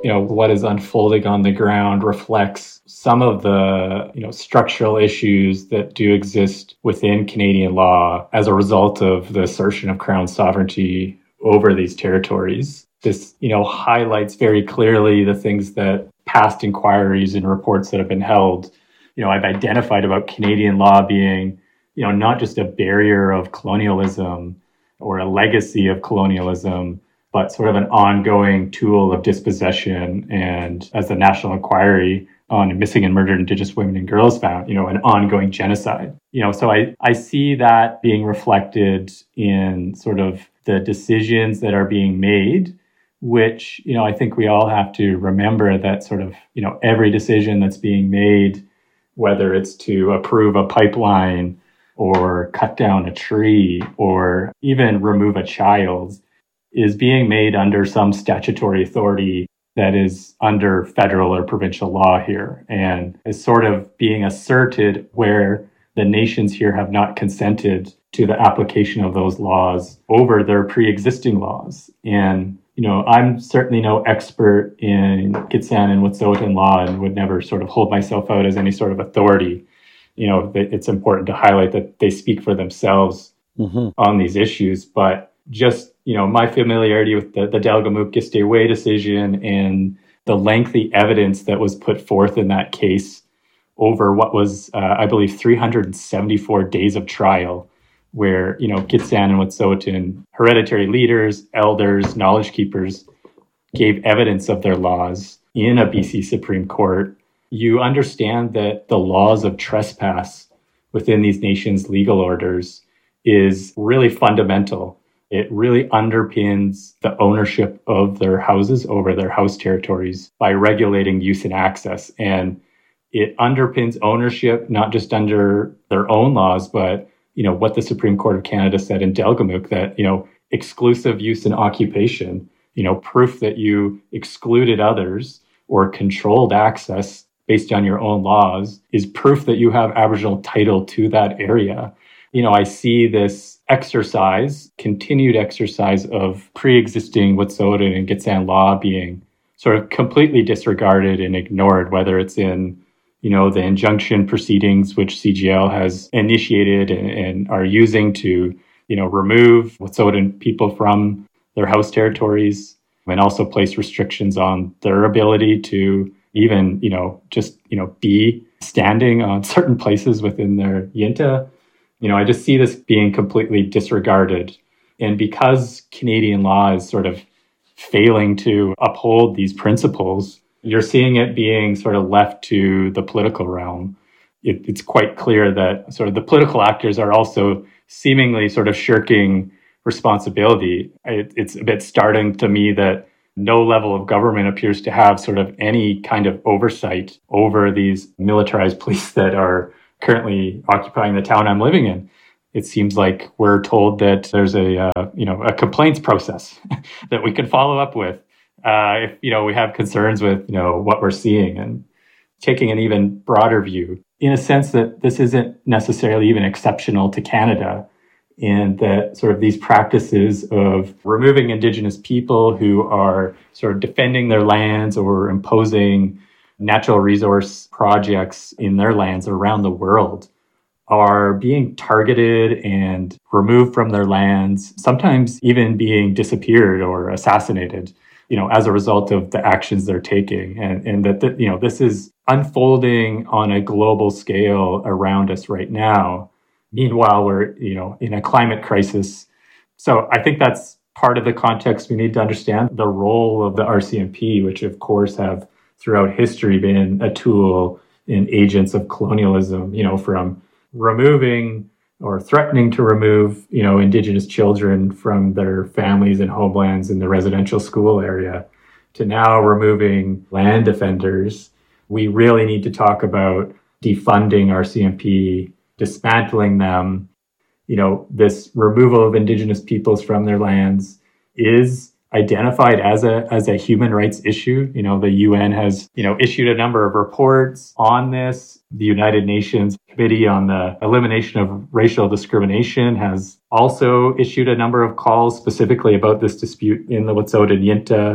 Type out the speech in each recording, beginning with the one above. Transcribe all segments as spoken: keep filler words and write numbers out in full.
you know, what is unfolding on the ground reflects some of the, you know, structural issues that do exist within Canadian law as a result of the assertion of Crown sovereignty over these territories. This, you know, highlights very clearly the things that past inquiries and reports that have been held, you know, I've identified about Canadian law being, you know, not just a barrier of colonialism or a legacy of colonialism, but sort of an ongoing tool of dispossession. And as the National Inquiry on Missing and Murdered Indigenous Women and Girls found, you know, an ongoing genocide. You know, so I, I see that being reflected in sort of the decisions that are being made, which, you know, I think we all have to remember that sort of, you know, every decision that's being made, whether it's to approve a pipeline or cut down a tree or even remove a child, is being made under some statutory authority that is under federal or provincial law here, and is sort of being asserted where the nations here have not consented to the application of those laws over their pre-existing laws. And, you know, I'm certainly no expert in Gitxsan and Wet'suwet'en law and would never sort of hold myself out as any sort of authority. You know, it's important to highlight that they speak for themselves mm-hmm. on these issues, but just, you know, my familiarity with the, the Delgamuukw-Gisdaywa decision and the lengthy evidence that was put forth in that case over what was, uh, I believe, three hundred seventy-four days of trial, where, you know, Gitxsan and Wet'suwet'en, hereditary leaders, elders, knowledge keepers, gave evidence of their laws in a B C Supreme Court. You understand that the laws of trespass within these nations' legal orders is really fundamental. It really underpins the ownership of their houses over their house territories by regulating use and access. And it underpins ownership, not just under their own laws, but, you know, what the Supreme Court of Canada said in Delgamuukw, that, you know, exclusive use and occupation, you know, proof that you excluded others or controlled access based on your own laws is proof that you have Aboriginal title to that area. You know, I see this exercise, continued exercise of pre-existing Wet'suwet'en and Gitxsan law being sort of completely disregarded and ignored, whether it's in, you know, the injunction proceedings, which C G L has initiated and, and are using to, you know, remove Wet'suwet'en people from their house territories and also place restrictions on their ability to even, you know, just, you know, be standing on certain places within their yinta. You know, I just see this being completely disregarded. And because Canadian law is sort of failing to uphold these principles, you're seeing it being sort of left to the political realm. It, it's quite clear that sort of the political actors are also seemingly sort of shirking responsibility. It, it's a bit startling to me that no level of government appears to have sort of any kind of oversight over these militarized police that are currently occupying the town I'm living in. It seems like we're told that there's a, uh, you know, a complaints process that we can follow up with uh, if, you know, we have concerns with, you know, what we're seeing, and taking an even broader view in a sense that this isn't necessarily even exceptional to Canada, and that sort of these practices of removing Indigenous people who are sort of defending their lands or imposing natural resource projects in their lands around the world are being targeted and removed from their lands, sometimes even being disappeared or assassinated, you know, as a result of the actions they're taking. And, and that, the, you know, this is unfolding on a global scale around us right now. Meanwhile, we're, you know, in a climate crisis. So I think that's part of the context we need to understand. The role of the R C M P, which of course have throughout history been a tool in agents of colonialism, you know, from removing or threatening to remove, you know, Indigenous children from their families and homelands in the residential school area, to now removing land defenders. We really need to talk about defunding R C M P, dismantling them. You know, this removal of Indigenous peoples from their lands is identified as a as a human rights issue. You know, the U N has, you know, issued a number of reports on this. The United Nations Committee on the Elimination of Racial Discrimination has also issued a number of calls specifically about this dispute in the Wet'suwet'en Yintah.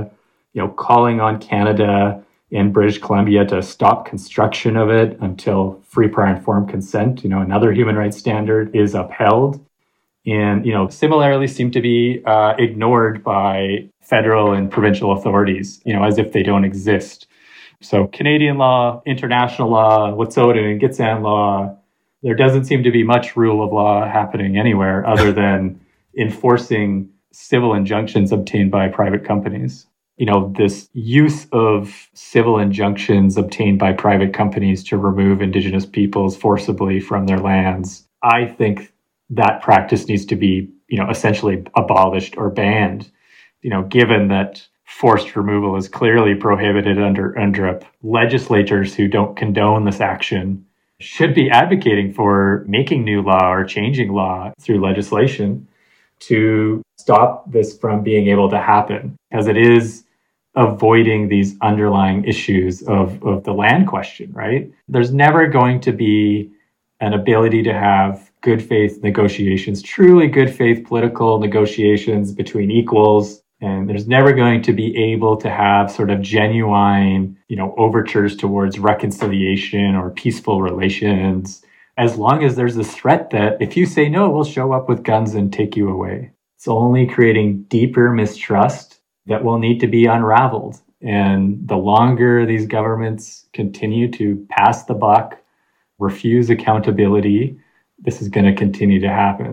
you know, calling on Canada and British Columbia to stop construction of it until free, prior, informed consent, you know, another human rights standard, is upheld. And, you know, similarly seem to be uh, ignored by federal and provincial authorities, you know, as if they don't exist. So Canadian law, international law, Wet'suwet'en and Gitxsan law, there doesn't seem to be much rule of law happening anywhere other than enforcing civil injunctions obtained by private companies. You know, this use of civil injunctions obtained by private companies to remove Indigenous peoples forcibly from their lands, I think that practice needs to be, you know, essentially abolished or banned, you know, given that forced removal is clearly prohibited under U N D R I P. Legislators who don't condone this action should be advocating for making new law or changing law through legislation to stop this from being able to happen, as it is avoiding these underlying issues of, of the land question, right? There's never going to be an ability to have good faith negotiations, truly good faith political negotiations between equals. And there's never going to be able to have sort of genuine, you know, overtures towards reconciliation or peaceful relations, as long as there's this threat that if you say no, we'll show up with guns and take you away. It's only creating deeper mistrust that will need to be unraveled. And the longer these governments continue to pass the buck, refuse accountability, this is going to continue to happen.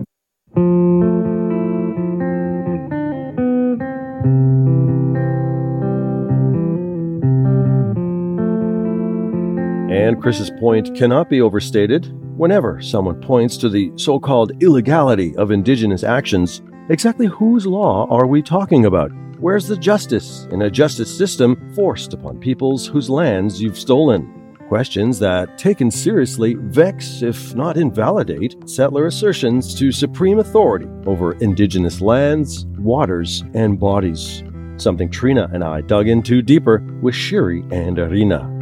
And Chris's point cannot be overstated. Whenever someone points to the so-called illegality of Indigenous actions, exactly whose law are we talking about? Where's the justice in a justice system forced upon peoples whose lands you've stolen? Questions that, taken seriously, vex, if not invalidate, settler assertions to supreme authority over Indigenous lands, waters, and bodies. Something Trina and I dug into deeper with Shiri and Irina.